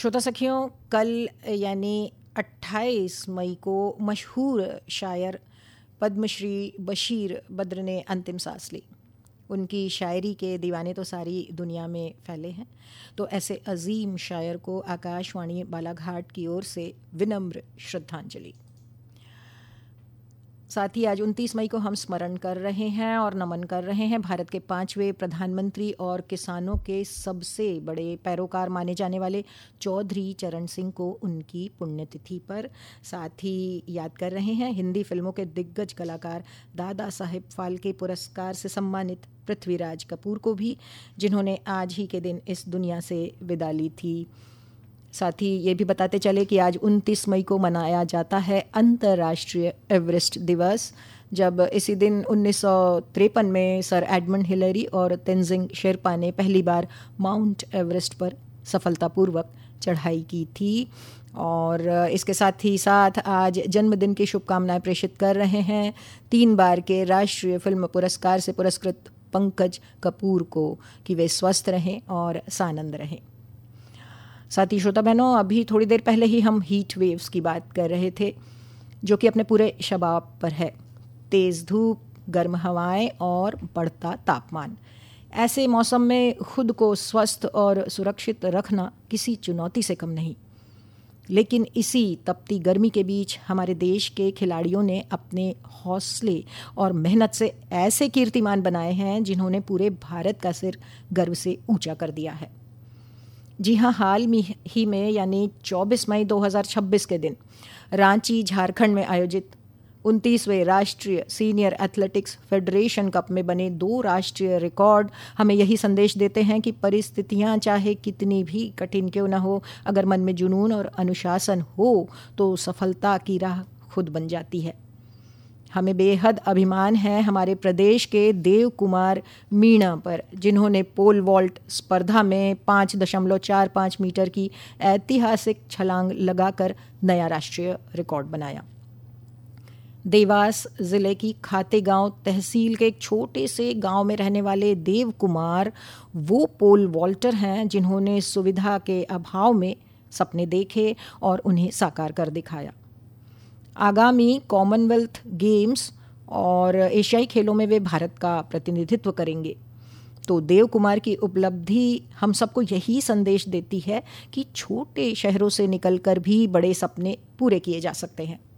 श्रोता सखियों, कल यानी 28 मई को मशहूर शायर पद्मश्री बशीर बद्र ने अंतिम सांस ली। उनकी शायरी के दीवाने तो सारी दुनिया में फैले हैं, तो ऐसे अजीम शायर को आकाशवाणी बालाघाट की ओर से विनम्र श्रद्धांजलि। साथ ही आज 29 मई को हम स्मरण कर रहे हैं और नमन कर रहे हैं भारत के 5वें प्रधानमंत्री और किसानों के सबसे बड़े पैरोकार माने जाने वाले चौधरी चरण सिंह को उनकी पुण्यतिथि पर। साथ ही याद कर रहे हैं हिंदी फिल्मों के दिग्गज कलाकार दादा साहेब फाल्के पुरस्कार से सम्मानित पृथ्वीराज कपूर को भी, जिन्होंने आज ही के दिन इस दुनिया से विदा ली थी। साथ ही ये भी बताते चले कि आज 29 मई को मनाया जाता है अंतर्राष्ट्रीय एवरेस्ट दिवस, जब इसी दिन 1953 में सर एडमंड हिलरी और तेंजिंग शेरपा ने पहली बार माउंट एवरेस्ट पर सफलतापूर्वक चढ़ाई की थी। और इसके साथ ही साथ आज जन्मदिन की शुभकामनाएं प्रेषित कर रहे हैं 3 बार के राष्ट्रीय फिल्म पुरस्कार से पुरस्कृत पंकज कपूर को, कि वे स्वस्थ रहें और सानंद रहें। साथ ही श्रोता बहनों, अभी थोड़ी देर पहले ही हम हीट वेव्स की बात कर रहे थे, जो कि अपने पूरे शबाब पर है। तेज़ धूप, गर्म हवाएं और बढ़ता तापमान। ऐसे मौसम में खुद को स्वस्थ और सुरक्षित रखना किसी चुनौती से कम नहीं। लेकिन इसी तपती गर्मी के बीच हमारे देश के खिलाड़ियों ने अपने हौसले और मेहनत से ऐसे कीर्तिमान बनाए हैं जिन्होंने पूरे भारत का सिर गर्व से ऊंचा कर दिया है। जी हाँ, हाल ही में यानी 24 मई 2026 के दिन रांची, झारखंड में आयोजित 29वें राष्ट्रीय सीनियर एथलेटिक्स फेडरेशन कप में बने 2 राष्ट्रीय रिकॉर्ड हमें यही संदेश देते हैं कि परिस्थितियां चाहे कितनी भी कठिन क्यों न हो, अगर मन में जुनून और अनुशासन हो तो सफलता की राह खुद बन जाती है। हमें बेहद अभिमान है हमारे प्रदेश के देव कुमार मीणा पर, जिन्होंने पोल वॉल्ट स्पर्धा में 5.45 मीटर की ऐतिहासिक छलांग लगाकर नया राष्ट्रीय रिकॉर्ड बनाया। देवास जिले की खातेगांव तहसील के एक छोटे से गांव में रहने वाले देव कुमार वो पोल वॉल्टर हैं जिन्होंने सुविधा के अभाव में सपने देखे और उन्हें साकार कर दिखाया। आगामी कॉमनवेल्थ गेम्स और एशियाई खेलों में वे भारत का प्रतिनिधित्व करेंगे। तो देव कुमार की उपलब्धि हम सबको यही संदेश देती है कि छोटे शहरों से निकलकर भी बड़े सपने पूरे किए जा सकते हैं।